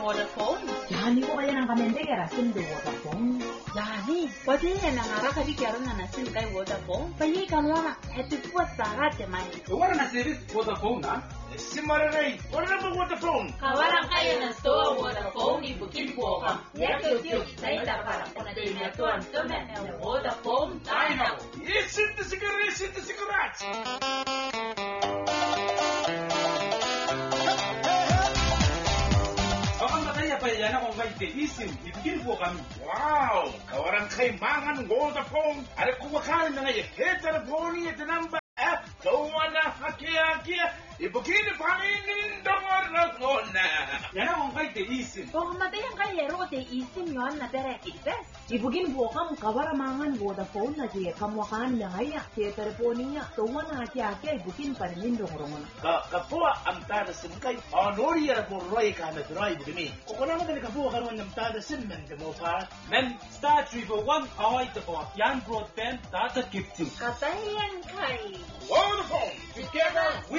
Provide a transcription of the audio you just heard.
Vodafone. Yani ko kaya ng kamendera SIM do Vodafone. Yani, pwede yan ang haraka di kaya na SIM kay Vodafone. Payi kanwa, hetu po sa hati man. Wala na service Vodafone ha? Simaranay, wala na ba Vodafone? Kawalan kayo ng store Vodafone, ibukin po ka. Yakyok, tayo para po na din ito ang tunan ng Vodafone tayo. Isin na sigurat! Baka mataya pa yan akong may teisim. Ibigin po kami. Wow! Kawaran kay mangan Vodafone. Ada kumakain na ngayon. Telephone niya tinamba. Tawa na hakia. Ibigin pa rin ng na. Yan akong kay teisim. Kung matayan kayo, rote isim yun na direkibes. Ibugin po kam kawaramangan Vodafone na siya kamwakan na ngaya siya telefoni niya. Tuwa na hati-hati ibugin pa rin dong. Kapua ang tada sim kay Honori ya po roy ka na drive dimi. Kung naman ka kapua karoon ng tada sim men mo pa. Men, star 341 away to po. Yan broadband data gifting. Katayan kay Vodafone, together